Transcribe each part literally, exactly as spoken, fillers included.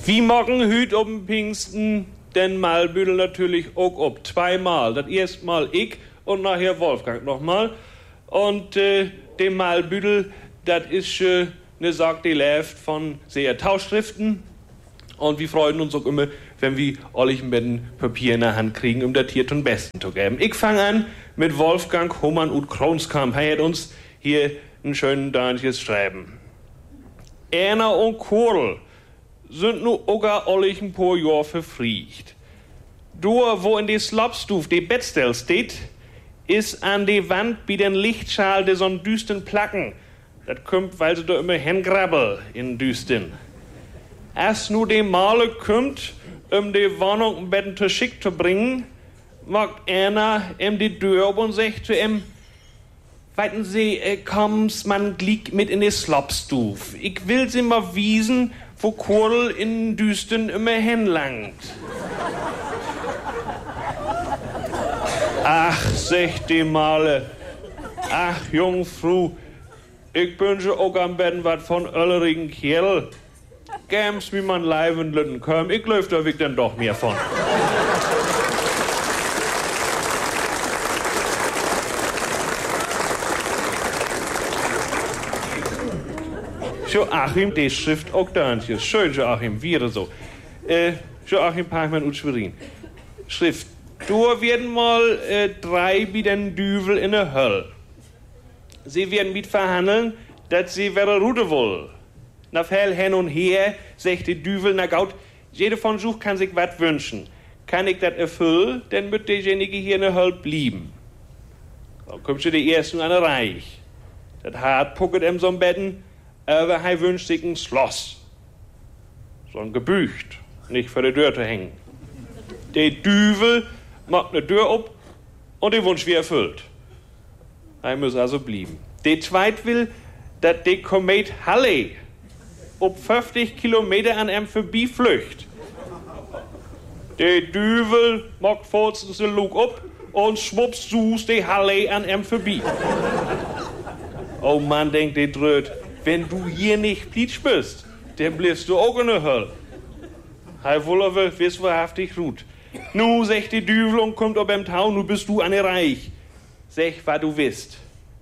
Wie morgen hüt um Pfingsten den Malbüdel natürlich auch ob. Zweimal. Das erste Mal ich und nachher Wolfgang nochmal. Und äh, dem Malbüdel, das ist äh, eine Sache, die läuft von sehr Tauschschriften. Und wir freuen uns auch immer, wenn wir alle mit dem Papier in der Hand kriegen, um das hier zum Besten zu geben. Ich fange an mit Wolfgang Hohmann und Kronskamp. Er hat uns hier einen schönen Dähnchen schreiben. Erna und Kurl sind nu oga ollich ein paar Jahr verfriecht. Du, wo in die Slopstuf die Bettstell steht, ist an die Wand bei den Lichtschal de so'n düsten Placken. Das kommt, weil sie da immer hingrabbel in düsten. Erst nu die Male kommt, um die Wohnung ein bisschen zu schick zu bringen, macht einer ihm die Tür auf und sagt zu ihm, weiten Sie, äh, komm's, man gliegt mit in die Slopstuf. Ich will Sie mal wiesen, wo Kurl in Düsten immer hinlangt. Ach, sagt die Male, ach, Jungfrau, ich wünsche auch am Betten was von öllerigen Kerl. Gäms wie man leiben lütten köm, ich löf da weg dann doch mehr von. Joachim, die Schrift auch Dörnchen. Schön, Joachim, wäre so. Äh, Joachim Parchmann und Schwerin. Schrift. Du werden mal äh, drei wie den Düvel in der Hölle. Sie werden mit verhandeln, dass sie wäre Rute wohl. Na Fell hin und her, sagt die Düvel, na gaut, jede von Such kann sich was wünschen. Kann ich das erfüllen, dann wird derjenige hier in der Hölle blieben. Dann kommt schon die Ersten an der Reich. Das hart pucket ihm so ein Betten, aber er wünscht sich ein Schloss. So ein Gebücht, nicht vor der Tür zu hängen. Der Düvel macht eine Tür ab und der Wunsch wie erfüllt. Er muss also blieben. Der Zweit will, dass der Komet Halley ob fünfzig Kilometer an ihm vorbei flücht. Der Düvel macht fortens den Lug ab und schwupps sus die Halley an ihm vorbei. Oh Mann, denkt der Dröt, wenn du hier nicht Plitsch bist, dann bliebst du auch in der Hölle. Hei Wullerwe, wiss wahrhaftig gut. Nu, sagt die Düvel und kommt ob im Tau, nu bist du eine Reich. Sag, was du wisst.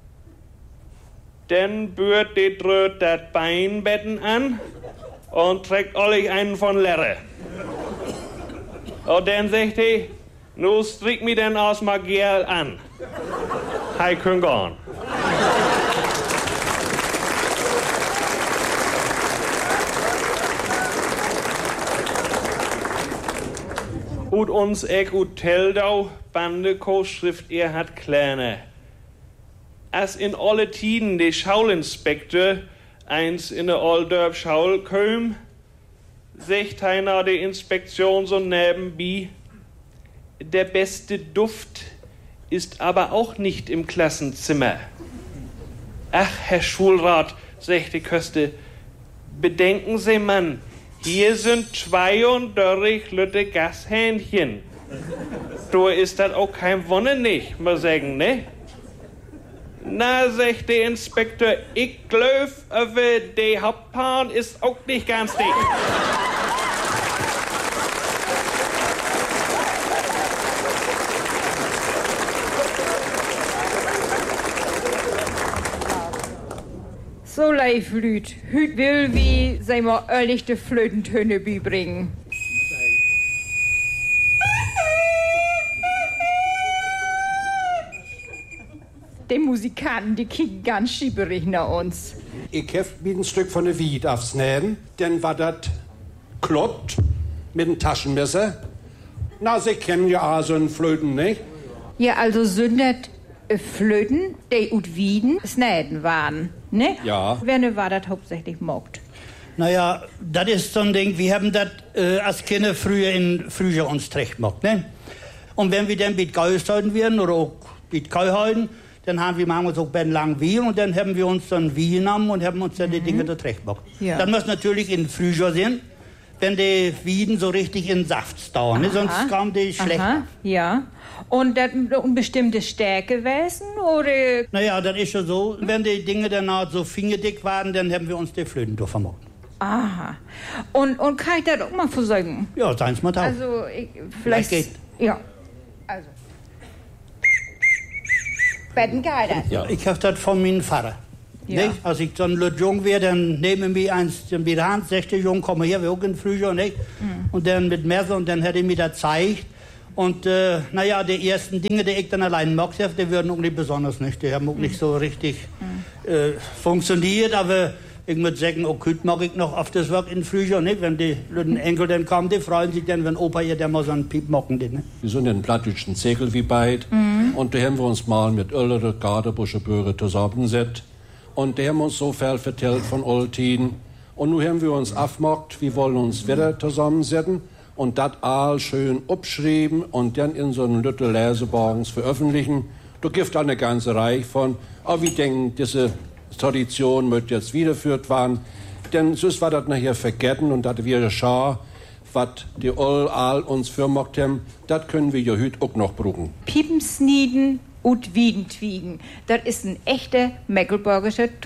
Dann bührt die Dröt dat Beinbetten an und trägt ollig einen von Lerre. Und dann sagt die, nu strick mi denn aus Magier an. Hei könnt gehen. Und uns ek ut Teldau, Bandeko, Schrift er hat Kleine. Als in alle Tiden de Schaulinspektor eins in der Oldörp Schaul köm, secht einer de Inspektion so nebenbei, der beste Duft ist aber auch nicht im Klassenzimmer. Ach, Herr Schulrat, secht die Köste, bedenken Sie, Mann, hier sind zweiunddreißig Lütte Gashähnchen. Du ist das auch kein Wonne nicht, mal sagen, ne? Na, sagt der Inspektor, ich glaub, aber der Hauptplan ist auch nicht ganz dicht. So, Leiflüt, hüt will wie, sei mal, ehrlich de Flötentöne beibringen. Die Musikanten, die kicken ganz schieberig nach uns. Ich hef mir ein Stück von der Wied aufs Nähen, dann war das Klott mit einem Taschenmesser. Na, Sie kennen ja auch so einen Flöten, nicht? Ja, also sündert äh, Flöten, die ut Wieden, Snäden waren, ne? Ja. Wer war das hauptsächlich mogt? Naja, das ist so ein Ding, wir haben das äh, als Kinder früher in früher uns recht gemacht, ne? Und wenn wir dann mit Geistern werden oder auch mit Keuhalten, dann haben wir manchmal so ein lang wie und dann haben wir uns dann wie genommen und haben uns dann mhm. die Dinge da recht gemacht. Ja. Dann muss natürlich in Frühjahr sein, wenn die Wieden so richtig in Saft stauen, ne? Sonst kam die schlecht. Aha. Ja. Und das eine bestimmte Stärke gewesen, oder? Naja, das ist ja so, wenn die Dinge danach so fingerdick waren, dann haben wir uns die Flöten da vermocht. Aha. Und, und kann ich das auch mal versorgen? Ja, seins mal taub. Also, ich, vielleicht... geht. Ja, also... Betten geil, das. Ja, ich hab das von meinem Vater. Ja. Nicht? Als ich dann jung wäre, dann nehmen wir eins, dann wieder Hand, sechste Jung, komm mal her, wir auch in Frühjahr, nicht? Mhm. Und dann mit Messer und dann hätte ich mir das gezeigt. Und äh, naja, die ersten Dinge, die ich dann allein gemacht habe, die würden auch nicht besonders nicht. Die haben auch mhm. nicht so richtig mhm. äh, funktioniert, aber ich muss sagen, auch heute mache ich noch oft das Werk in Frühjahr, nicht? Wenn die kleinen Enkel dann kommen, die freuen sich dann, wenn Opa ihr dann mal so einen Piep machen. Nicht? Wir sind in plattischen Segel wie beid. Mhm. Und da haben wir uns mal mit älteren Gardebuschebürger zusammengesetzt. Und die haben uns so viel erzählt von Oltiden. Und nun haben wir uns aufgemacht, wir wollen uns wieder zusammensetzen und das all schön abschreiben und dann in so einen Lüttel Leseborgens veröffentlichen. Da gibt eine ganze Reihe von, aber wir denken, diese Tradition wird jetzt wiederführt werden. Denn sonst war das nachher vergessen und das wir schau, was die all, all uns vermacht haben, das können wir ja heute auch noch brauchen. Piepensnieden und Wiedentwiegen. Das ist ein echter mecklenburgischer